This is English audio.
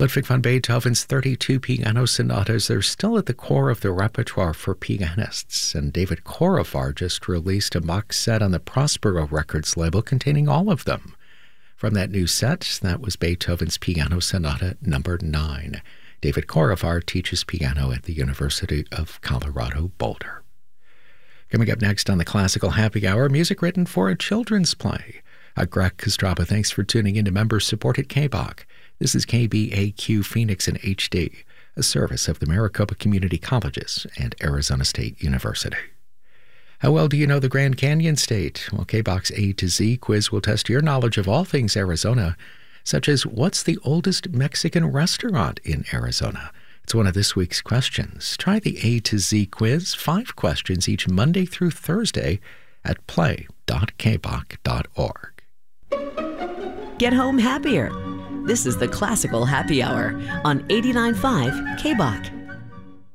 Ludwig van Beethoven's 32 piano sonatas are still at the core of the repertoire for pianists, and David Korovar just released a box set on the Prospero Records label containing all of them. From that new set, that was Beethoven's Piano Sonata No. 9. David Korovar teaches piano at the University of Colorado Boulder. Coming up next on the Classical Happy Hour, music written for a children's play. Greg Kostraba, thanks for tuning in to member-supported KBOC. This is KBAQ Phoenix in HD, a service of the Maricopa Community Colleges and Arizona State University. How well do you know the Grand Canyon State? Well, KBOC's A to Z quiz will test your knowledge of all things Arizona, such as what's the oldest Mexican restaurant in Arizona? It's one of this week's questions. Try the A to Z quiz, 5 questions each Monday through Thursday at play.kboc.org. Get home happier. This is the Classical Happy Hour on 89.5 KBOC.